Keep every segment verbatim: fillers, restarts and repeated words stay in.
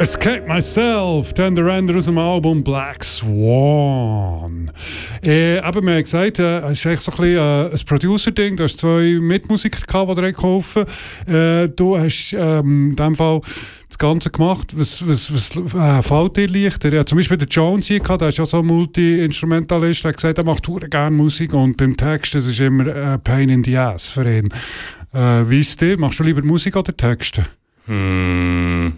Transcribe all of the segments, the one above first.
Escape Myself, dann der Render aus dem Album Black Swan. Äh, aber wir haben gesagt, äh, es ist eigentlich so ein bisschen äh, ein Producer-Ding. Du hast zwei Mitmusiker gehabt, die dir geholfen haben. Äh, du hast ähm, in diesem Fall das Ganze gemacht. Was, was, was äh, fällt dir leichter? Ja, zum Beispiel der Jones hier gehabt, der ist ja so ein Multi-Instrumentalist. Der hat gesagt, er macht gerne Musik und beim Text das ist immer äh, Pain in the Ass für ihn. Äh, wie ist es dir? Machst du lieber Musik oder Texte? Hm.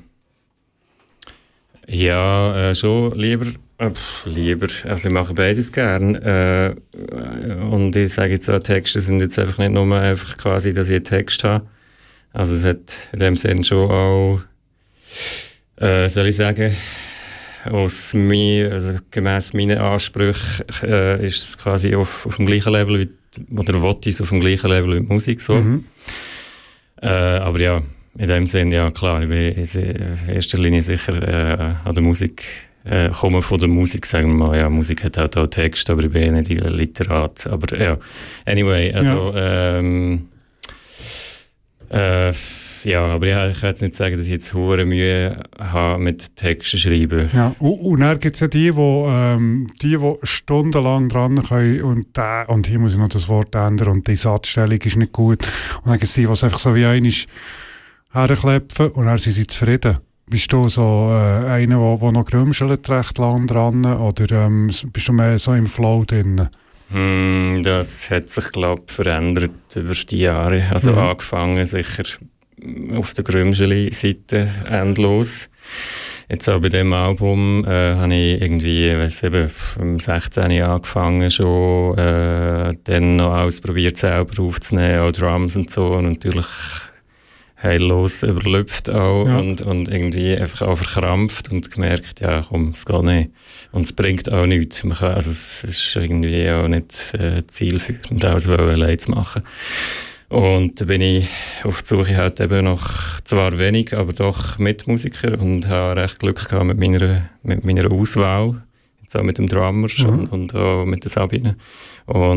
Ja, äh, schon lieber, äh, pff, lieber, also ich mache beides gern äh, und ich sage jetzt auch, Texte sind jetzt einfach nicht nur einfach quasi, dass ich einen Text habe, also es hat in dem Sinne schon auch, äh, soll ich sagen, aus mir, also gemäss meinen Ansprüchen äh, ist es quasi auf, auf dem gleichen Level, wie, oder wollte ich es auf dem gleichen Level wie die Musik so, mhm. äh, aber ja, in dem Sinne, ja klar, ich bin in erster Linie sicher äh, an der Musik, äh, komme von der Musik, sagen wir mal, ja, Musik hat halt auch Text, aber ich bin nicht Literat, aber ja, anyway, also, ja, ähm, äh, ja aber ja, ich kann jetzt nicht sagen, dass ich jetzt hohe Mühe habe mit Texten schreiben. Ja, und, und dann gibt es ja die, die, ähm, die, die stundenlang dran können und, äh, und hier muss ich noch das Wort ändern und die Satzstellung ist nicht gut und dann gibt es die, die es einfach so wie einmal herklepfen und dann sind sie zufrieden. Bist du so äh, einer, der noch grümschelt recht lang dran oder ähm, bist du mehr so im Flow drin? Mm, das hat sich, glaube ich, verändert über die Jahre. Also mhm. angefangen sicher auf der Grümscheli-Seite endlos. Jetzt auch bei diesem Album äh, habe ich irgendwie, ich weiss eben, um sechzehn Jahren angefangen schon, äh, dann noch ausprobiert selber aufzunehmen, auch Drums und so, und natürlich heillos überlüpft auch ja. und, und irgendwie einfach auch verkrampft und gemerkt, ja komm, es geht nicht. Und es bringt auch nichts. Man kann, also es ist irgendwie auch nicht äh, zielführend, auch allein zu machen. Und da bin ich auf der Suche halt eben noch, zwar wenig, aber doch Mitmusiker und habe recht Glück gehabt mit meiner, mit meiner Auswahl. Jetzt auch mit dem Drummer mhm. und, und auch mit der Sabine. Und